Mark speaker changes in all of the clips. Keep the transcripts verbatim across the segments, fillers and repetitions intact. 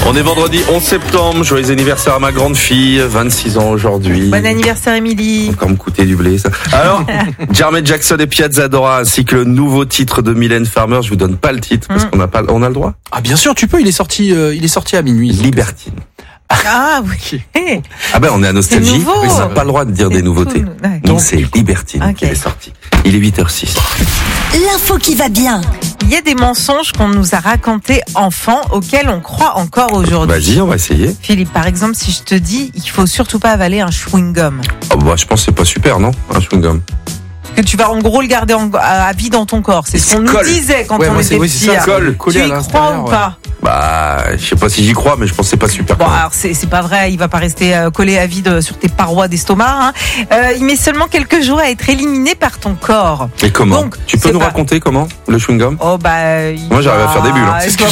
Speaker 1: On est vendredi onze septembre, joyeux anniversaire à ma grande fille, vingt-six ans aujourd'hui.
Speaker 2: Bon anniversaire Émilie.
Speaker 1: Encore me coûter du blé ça. Alors, Jermaine Jackson et Piazza Dora ainsi que le nouveau titre de Mylène Farmer, je vous donne pas le titre parce
Speaker 2: mm.
Speaker 1: qu'on a pas on a le droit.
Speaker 3: Ah bien sûr, tu peux, il est sorti euh, il est sorti à minuit.
Speaker 1: Libertine.
Speaker 2: Ah oui.
Speaker 1: Ah ben on est à Nostalgie,
Speaker 2: C'est nouveau.
Speaker 1: oui, on n'a pas le droit de dire
Speaker 2: C'est
Speaker 1: des nouveautés.
Speaker 2: cool. Ouais.
Speaker 1: Donc c'est Libertine
Speaker 2: Okay.
Speaker 1: qui est sorti. Il est huit heures six.
Speaker 4: L'info qui va bien.
Speaker 2: Il y a des mensonges qu'on nous a racontés enfants auxquels on croit encore aujourd'hui.
Speaker 1: Vas-y, on va essayer.
Speaker 2: Philippe, par exemple, si je te dis il faut surtout pas avaler un chewing-gum,
Speaker 1: Oh, bah, je pense que c'est pas super, non? Un chewing-gum.
Speaker 2: que tu vas en gros le garder en- à à vie dans ton corps. C'est ce qu'on nous
Speaker 1: Colle.
Speaker 2: disait quand
Speaker 3: Ouais,
Speaker 2: on
Speaker 3: moi, c'est-
Speaker 2: était
Speaker 3: oui, c'est
Speaker 2: petits.
Speaker 3: ça,
Speaker 1: colle.
Speaker 3: collé
Speaker 2: Tu
Speaker 3: à
Speaker 2: y crois
Speaker 3: l'intérieur,
Speaker 2: ou
Speaker 3: ouais.
Speaker 2: pas?
Speaker 1: Bah, je sais pas si j'y crois, mais je pense que c'est pas super.
Speaker 2: Bon,
Speaker 1: quand même.
Speaker 2: alors c'est c'est pas vrai, il va pas rester euh, collé à vide sur tes parois d'estomac. Hein. Euh, il met seulement quelques jours à être éliminé par ton corps.
Speaker 1: Et comment?
Speaker 2: Donc,
Speaker 1: Tu peux
Speaker 2: c'est
Speaker 1: nous
Speaker 2: pas-
Speaker 1: raconter comment le chewing-gum?
Speaker 2: Oh bah. il
Speaker 1: Moi, j'arrive à
Speaker 2: va-
Speaker 1: faire des bulles, hein.
Speaker 2: il
Speaker 1: C'est ce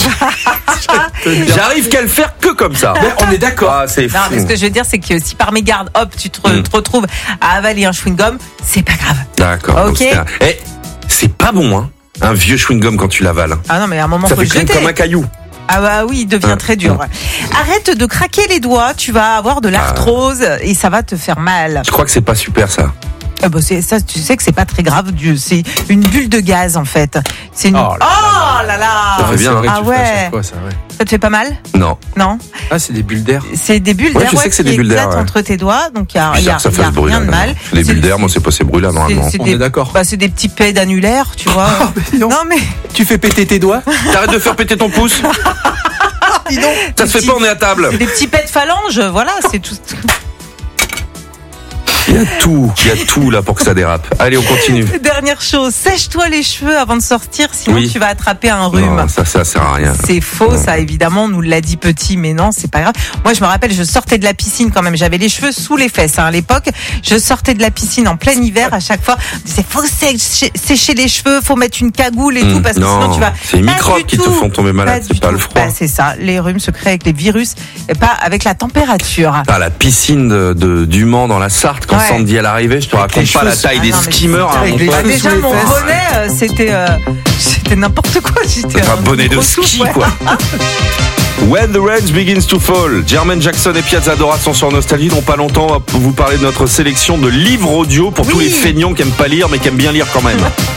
Speaker 2: va-
Speaker 1: J'arrive qu'à le faire que comme ça.
Speaker 3: Mais on est d'accord.
Speaker 1: Ah, c'est fou.
Speaker 2: Non, mais ce que je veux dire, c'est que si par mégarde, hop, tu te,
Speaker 1: Mm.
Speaker 2: te retrouves à avaler un chewing-gum, c'est pas grave.
Speaker 1: D'accord. donc
Speaker 2: Ok.
Speaker 1: c'est un- Eh, c'est pas bon, hein. Un vieux chewing-gum quand tu l'avales.
Speaker 2: Ah non, mais à un moment,
Speaker 1: Ça
Speaker 2: faut
Speaker 1: fait
Speaker 2: le
Speaker 1: craquer
Speaker 2: jeter.
Speaker 1: comme un caillou.
Speaker 2: Ah bah oui, il devient
Speaker 1: Ah,
Speaker 2: très dur. Arrête de craquer les doigts, tu vas avoir de l'arthrose et ça va te faire mal.
Speaker 1: Je crois que c'est pas super ça.
Speaker 2: Ah bah c'est ça, tu sais que c'est pas très grave. Dieu, c'est une bulle de gaz en fait. C'est une.
Speaker 3: Oh là
Speaker 2: Oh là là.
Speaker 1: Ça fait bien,
Speaker 3: C'est vrai que
Speaker 2: Ah
Speaker 3: tu le fais à
Speaker 2: ouais.
Speaker 3: chaque fois, ça, ouais.
Speaker 2: Ça te fait pas mal?
Speaker 1: Non.
Speaker 2: Non.
Speaker 3: Ah, c'est des bulles d'air.
Speaker 2: C'est des bulles
Speaker 1: Ouais,
Speaker 2: d'air
Speaker 1: je sais que c'est
Speaker 2: qui
Speaker 1: des bulles d'air,
Speaker 2: éclatent
Speaker 1: ouais.
Speaker 2: entre tes doigts, donc il y a, il y
Speaker 1: Bizarre
Speaker 2: a,
Speaker 1: que ça
Speaker 2: il y a
Speaker 1: fasse brûler.
Speaker 2: rien de mal.
Speaker 1: Les
Speaker 2: C'est-
Speaker 1: bulles d'air, moi, c'est pas ces bruits-là
Speaker 2: c'est-
Speaker 1: normalement.
Speaker 2: c'est
Speaker 3: On
Speaker 2: des-
Speaker 3: est d'accord.
Speaker 2: Bah, c'est des petits pets d'annulaire, tu vois.
Speaker 3: Ah, mais non.
Speaker 2: Non mais
Speaker 3: Tu fais péter tes doigts.
Speaker 1: T'arrêtes de faire péter ton pouce.
Speaker 2: dis donc.
Speaker 1: Ça se fait pas, on est à table.
Speaker 2: C'est des petits pets de phalange, voilà, c'est tout.
Speaker 1: Il y a tout, il y a tout là pour que ça dérape. Allez, on continue.
Speaker 2: Dernière chose, sèche-toi les cheveux avant de sortir, sinon
Speaker 1: Oui.
Speaker 2: tu vas attraper un rhume.
Speaker 1: Non, ça, ça sert à rien.
Speaker 2: C'est faux,
Speaker 1: Non.
Speaker 2: ça évidemment, on nous l'a dit petit, mais non, c'est pas grave. Moi, je me rappelle, je sortais de la piscine quand même, j'avais les cheveux sous les fesses hein, à l'époque. Je sortais de la piscine en plein hiver, à chaque fois, on disait faut sécher, sécher les cheveux, faut mettre une cagoule et
Speaker 1: Mmh,
Speaker 2: tout, parce que
Speaker 1: non,
Speaker 2: sinon tu vas.
Speaker 1: c'est les
Speaker 2: Pas
Speaker 1: microbes
Speaker 2: du
Speaker 1: qui te
Speaker 2: tout.
Speaker 1: font tomber malade, c'est
Speaker 2: du
Speaker 1: pas
Speaker 2: tout.
Speaker 1: le froid.
Speaker 2: Bah, c'est ça, les rhumes se créent avec les virus et pas avec la température.
Speaker 1: Ah, la piscine de, de, du Mans dans la Sarthe, quand
Speaker 2: Ouais.
Speaker 1: Sandy elle arrivait, je te raconte
Speaker 3: les
Speaker 1: pas
Speaker 3: cheveux-
Speaker 1: la taille
Speaker 2: Ah
Speaker 1: des
Speaker 2: non, mais
Speaker 1: skimmers.
Speaker 2: c'est-
Speaker 1: hein,
Speaker 3: avec
Speaker 1: mon
Speaker 3: les
Speaker 1: pote.
Speaker 2: Ah,
Speaker 3: cheveux
Speaker 2: déjà
Speaker 3: sous les
Speaker 2: mon
Speaker 3: fesses.
Speaker 2: bonnet, euh, c'était euh, c'était n'importe quoi. C'était
Speaker 1: Un bonnet de
Speaker 2: gros
Speaker 1: ski,
Speaker 2: souffle, ouais.
Speaker 1: quoi. When the rain begins to fall. Jermaine Jackson et Piazza Dora sont sur Nostalgie. Dans pas longtemps, on va vous parler de notre sélection de livres audio pour tous
Speaker 2: Oui.
Speaker 1: les feignants qui aiment pas lire mais qui aiment bien lire quand même.